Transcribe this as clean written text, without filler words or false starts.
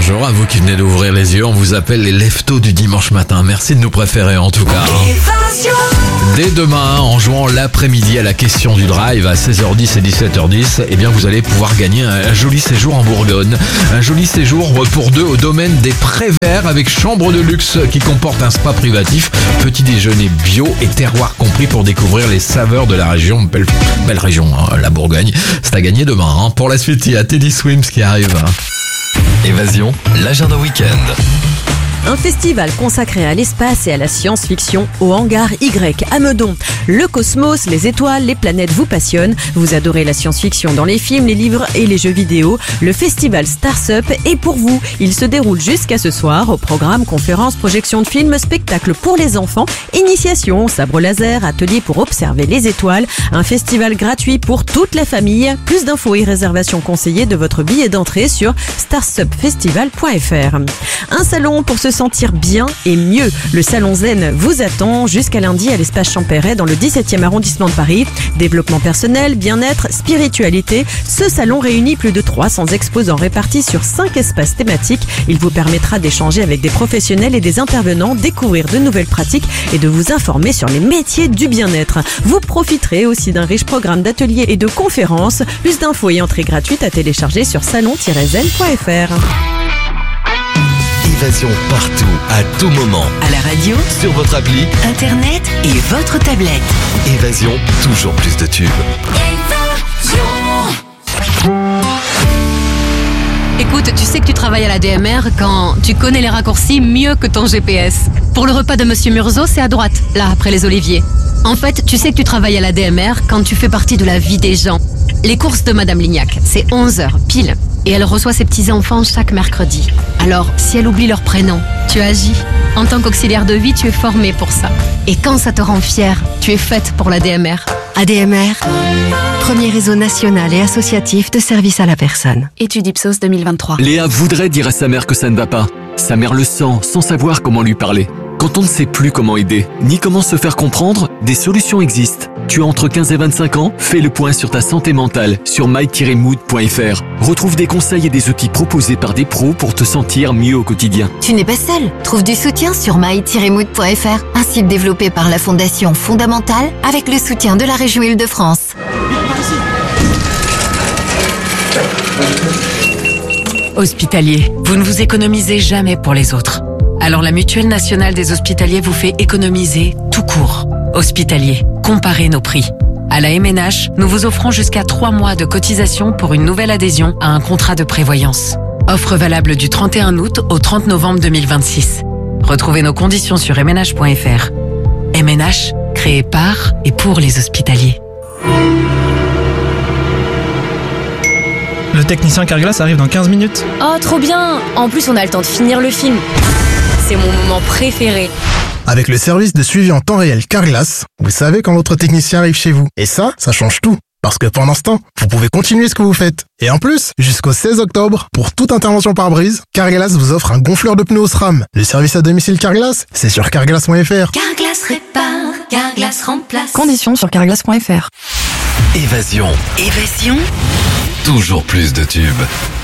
bonjour à vous qui venez d'ouvrir les yeux. On vous appelle les lève-tôt du dimanche matin. Merci de nous préférer en tout cas. Dès demain, en jouant l'après-midi à la question du drive à 16h10 et 17h10, eh bien vous allez pouvoir gagner un joli séjour en Bourgogne. Un joli séjour pour deux au domaine des Préverts avec chambre de luxe qui comporte un spa privatif, petit déjeuner bio et terroir compris pour découvrir les saveurs de la région. Belle région, hein, la Bourgogne. C'est à gagner demain. Hein. Pour la suite, il y a Teddy Swims qui arrive. Évasion, l'agenda week-end. Un festival consacré à l'espace et à la science-fiction au hangar Y à Meudon. Le cosmos, les étoiles, les planètes vous passionnent. Vous adorez la science-fiction dans les films, les livres et les jeux vidéo. Le festival Stars Up est pour vous. Il se déroule jusqu'à ce soir au programme conférences, projections de films, spectacles pour les enfants, initiation, sabre laser, atelier pour observer les étoiles. Un festival gratuit pour toute la famille. Plus d'infos et réservations conseillées de votre billet d'entrée sur starsupfestival.fr. Un salon pour se sentir bien et mieux. Le Salon Zen vous attend jusqu'à lundi à l'espace Champéret dans le 17e arrondissement de Paris. Développement personnel, bien-être, spiritualité. Ce salon réunit plus de 300 exposants répartis sur 5 espaces thématiques. Il vous permettra d'échanger avec des professionnels et des intervenants, découvrir de nouvelles pratiques et de vous informer sur les métiers du bien-être. Vous profiterez aussi d'un riche programme d'ateliers et de conférences. Plus d'infos et entrées gratuites à télécharger sur salon-zen.fr. Évasion partout, à tout moment. À la radio, sur votre appli, internet et votre tablette. Évasion, toujours plus de tubes. Écoute, tu sais que tu travailles à la DMR quand tu connais les raccourcis mieux que ton GPS. Pour le repas de Monsieur Murzo, c'est à droite, là, après les oliviers. En fait, tu sais que tu travailles à la DMR quand tu fais partie de la vie des gens. Les courses de Madame Lignac, c'est 11h, pile. Et elle reçoit ses petits-enfants chaque mercredi. Alors, si elle oublie leur prénom, tu agis. En tant qu'auxiliaire de vie, tu es formé pour ça. Et quand ça te rend fier, tu es faite pour la DMR. ADMR, premier réseau national et associatif de services à la personne. Étude Ipsos 2023. Léa voudrait dire à sa mère que ça ne va pas. Sa mère le sent, sans savoir comment lui parler. Quand on ne sait plus comment aider, ni comment se faire comprendre, des solutions existent. Tu as entre 15 et 25 ans? Fais le point sur ta santé mentale sur my-mood.fr. Retrouve des conseils et des outils proposés par des pros pour te sentir mieux au quotidien. Tu n'es pas seul. Trouve du soutien sur my-mood.fr, un site développé par la Fondation Fondamentale avec le soutien de la région Île-de-France. Hospitalier, vous ne vous économisez jamais pour les autres. Alors la Mutuelle nationale des hospitaliers vous fait économiser tout court. Hospitalier, comparez nos prix. À la MNH, nous vous offrons jusqu'à 3 mois de cotisation pour une nouvelle adhésion à un contrat de prévoyance. Offre valable du 31 août au 30 novembre 2026. Retrouvez nos conditions sur mnh.fr. MNH, créé par et pour les hospitaliers. Le technicien Carglass arrive dans 15 minutes. Oh, trop bien! En plus, on a le temps de finir le film. C'est mon moment préféré. Avec le service de suivi en temps réel Carglass, vous savez quand votre technicien arrive chez vous. Et ça change tout. Parce que pendant ce temps, vous pouvez continuer ce que vous faites. Et en plus, jusqu'au 16 octobre, pour toute intervention par brise, Carglass vous offre un gonfleur de pneus au SRAM. Le service à domicile Carglass, c'est sur carglass.fr. Carglass répare, Carglass remplace. Conditions sur carglass.fr. Évasion, Évasion, toujours plus de tubes.